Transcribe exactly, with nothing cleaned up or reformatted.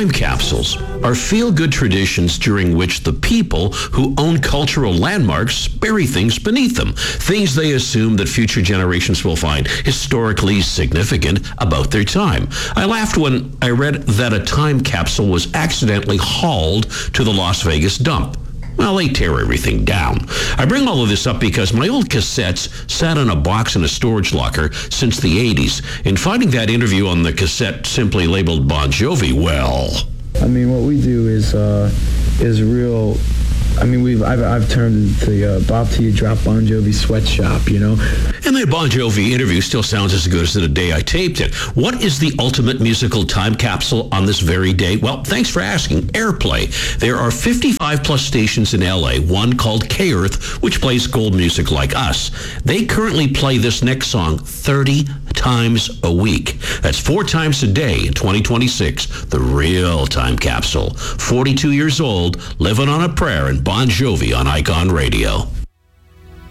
Time capsules are feel-good traditions during which the people who own cultural landmarks bury things beneath them, things they assume that future generations will find historically significant about their time. I laughed when I read that a time capsule was accidentally hauled to the Las Vegas dump. Well, they tear everything down. I bring all of this up because my old cassettes sat in a box in a storage locker since the eighties. And finding that interview on the cassette simply labeled Bon Jovi, well... I mean, what we do is uh, is real... I mean, we've I've, I've turned it to uh, Bob T. Drop Bon Jovi sweatshop, you know? And that Bon Jovi interview still sounds as good as the day I taped it. What is the ultimate musical time capsule on this very day? Well, thanks for asking. Airplay. There are fifty-five plus stations in L A, one called K-Earth, which plays gold music like us. They currently play this next song thirty times a week. That's four times a day in twenty twenty-six. The real time capsule. forty-two years old, living on a prayer, and Bon Jovi on Icon Radio.